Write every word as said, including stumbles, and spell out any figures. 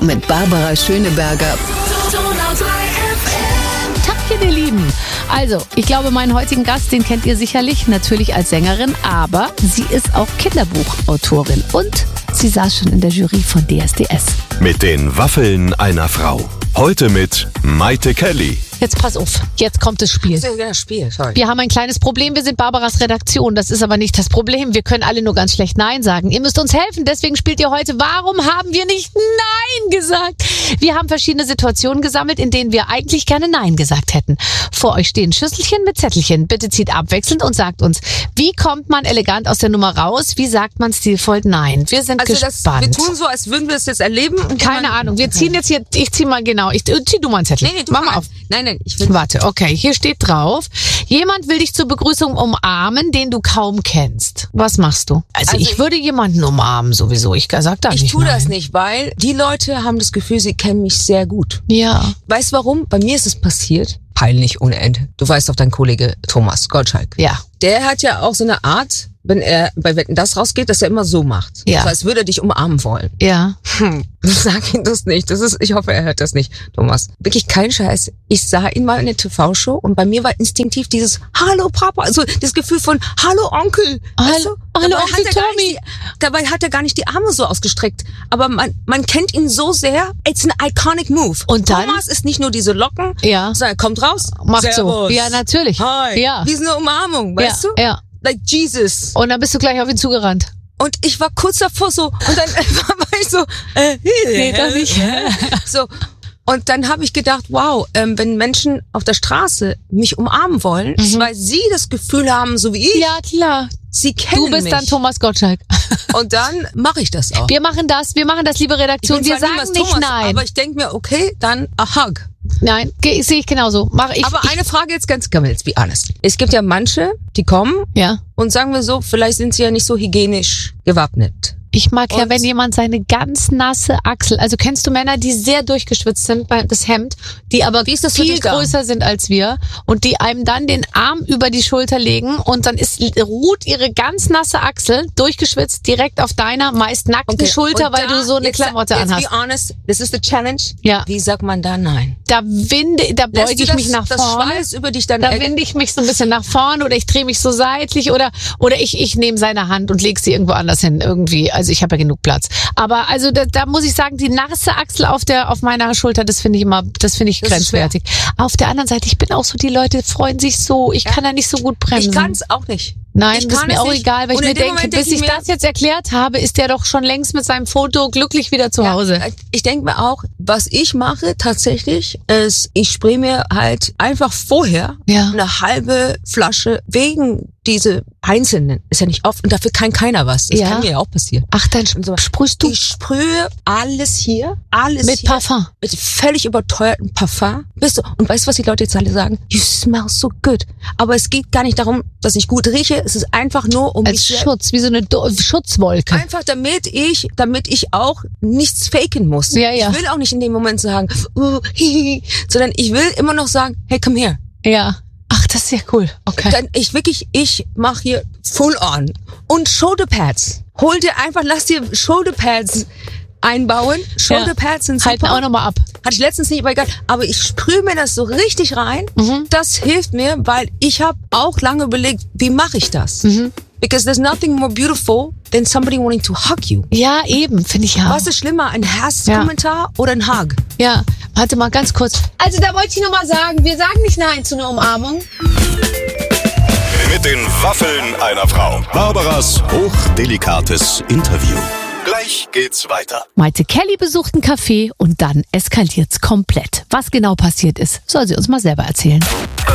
mit Barbara Schöneberger. Tagchen, ihr Lieben. Also, ich glaube, meinen heutigen Gast, den kennt ihr sicherlich, natürlich als Sängerin, aber sie ist auch Kinderbuchautorin und sie saß schon in der Jury von D S D S. Mit den Waffeln einer Frau. Heute mit Maite Kelly. Jetzt pass auf, jetzt kommt das Spiel. Das Spiel, sorry. Wir haben ein kleines Problem, wir sind Barbaras Redaktion, das ist aber nicht das Problem. Wir können alle nur ganz schlecht Nein sagen. Ihr müsst uns helfen, deswegen spielt ihr heute Warum haben wir nicht Nein gesagt? Wir haben verschiedene Situationen gesammelt, in denen wir eigentlich gerne Nein gesagt hätten. Vor euch stehen Schüsselchen mit Zettelchen. Bitte zieht abwechselnd und sagt uns, wie kommt man elegant aus der Nummer raus? Wie sagt man stilvoll Nein? Wir sind also gespannt. Das, wir tun so, als würden wir das jetzt erleben. Und Keine Ahnung, wir ziehen jetzt hier, ich zieh mal genau, ich zieh du mal einen Zettel. Nee, nee, du Mach mal mal. auf. Nein, nein, ich will. Warte, okay, hier steht drauf, jemand will dich zur Begrüßung umarmen, den du kaum kennst. Was machst du? Also, Also ich, ich- würde jemanden umarmen sowieso, ich sag da Ich nicht tue nein. das nicht, weil die Leute haben das Gefühl, sie kennen mich sehr gut. Ja, Weißt du warum? Bei mir ist es passiert. Peinlich ohne Ende. Du weißt doch, dein Kollege Thomas Gottschalk. ja, Der hat ja auch so eine Art, wenn er bei Wetten, das rausgeht, dass er immer so macht. Ja. So als würde er dich umarmen wollen. ja. Hm, sag ihm das nicht. Das ist, ich hoffe, er hört das nicht, Thomas. Wirklich kein Scheiß. Ich sah ihn mal in der T V-Show und bei mir war instinktiv dieses Hallo Papa, also das Gefühl von Hallo Onkel. Hallo- weißt du? Hallo, Dabei Onkel hat er gar Tommy. nicht die, dabei hat er gar nicht die Arme so ausgestreckt. Aber man, man kennt ihn so sehr. It's an iconic move. Und dann? Thomas ist nicht nur diese Locken, Ja. sondern er kommt raus. Macht so. Servus. Ja, natürlich. Hi. Ja. Wie so eine Umarmung, weißt ja, du? ja. Like Jesus. Und dann bist du gleich auf ihn zugerannt. Und ich war kurz davor so, und dann war ich so, äh, Nee, doch nicht. so. Und dann habe ich gedacht, wow, ähm, wenn Menschen auf der Straße mich umarmen wollen, ist, weil sie das Gefühl haben, so wie ich, Ja, klar. sie kennen Du bist mich. dann Thomas Gottschalk. Und dann mache ich das auch. Wir machen das, wir machen das, liebe Ich Redaktion. bin Wir zwar sagen niemals nicht Thomas, nein. Aber ich denke mir, okay, dann a hug. Nein, ge- sehe ich genauso. Mach ich. aber ich, eine Frage jetzt ganz, come, let's be honest. Es gibt ja manche, die kommen Ja. und sagen wir so, vielleicht sind sie ja nicht so hygienisch gewappnet. Ich mag ja, Und- wenn jemand seine ganz nasse Achsel, also kennst du Männer, die sehr durchgeschwitzt sind bei das Hemd, die aber Wie ist das für viel dich da? größer sind als wir und die einem dann den Arm über die Schulter legen und dann ist ruht ihre ganz nasse Achsel durchgeschwitzt direkt auf deiner meist nackten Okay, Schulter, und weil da- du so eine jetzt, Klamotte jetzt anhast. be honest, this is the challenge. Ja. Wie sagt man da nein? Da winde, da Lässt beuge du ich das, mich nach das vorne. Schweiß über dich dann Da äh, winde ich mich so ein bisschen nach vorne oder ich drehe mich so seitlich oder oder ich ich nehme seine Hand und lege sie irgendwo anders hin irgendwie. Also ich habe ja genug Platz. Aber also da, da muss ich sagen, die nasse Achsel auf der auf meiner Schulter, das finde ich immer, das finde ich Das ist grenzwertig. Auf der anderen Seite, ich bin auch so, die Leute freuen sich so, ich kann da nicht so gut bremsen. Ich kann es auch nicht. Nein, ich das ist kann mir es auch nicht. egal, weil Und ich mir in dem denke, Moment bis denk ich ich mir- das jetzt erklärt habe, ist der doch schon längst mit seinem Foto glücklich wieder zu Hause. Ja, ich denke mir auch, was ich mache tatsächlich, ist, ich spraye mir halt einfach vorher Ja. eine halbe Flasche wegen diese einzelnen. Ist ja nicht oft und dafür kann keiner was. Das Ja. kann mir ja auch passieren. Ach, dann Und so. sprühst du Ich sprühe alles hier, alles mit hier. Parfum. Mit völlig überteuertem Parfum. Bist du, und weißt du, was die Leute jetzt alle sagen? You smell so good. Aber es geht gar nicht darum, dass ich gut rieche. Es ist einfach nur um Als mich selbst. Schutz, wie so eine Do- Schutzwolke. Einfach damit ich, damit ich auch nichts faken muss. Ja, ja. Ich will auch nicht in dem Moment sagen, uh, hihi, sondern ich will immer noch sagen, hey, komm her. Ja. Ach, das ist ja cool. Okay. Dann ich wirklich, ich mache hier full on. Und Shoulderpads. Hol dir einfach, lass dir Shoulderpads einbauen. Shoulderpads sind super. Halten auch nochmal ab. Hatte ich letztens nicht, aber egal. Aber ich sprühe mir das so richtig rein. Mhm. Das hilft mir, weil ich habe auch lange überlegt, wie mache ich das? Mhm. Because there's nothing more beautiful than somebody wanting to hug you. Ja, eben, finde ich ja. Was ist schlimmer, ein Hasskommentar oder ein Hug? Ja, warte mal ganz kurz. Also da wollte ich noch mal sagen, wir sagen nicht nein zu einer Umarmung. Mit den Waffeln einer Frau. Barbaras hochdelikates Interview. Gleich geht's weiter. Maite Kelly besucht ein Café und dann eskaliert's komplett. Was genau passiert ist, soll sie uns mal selber erzählen.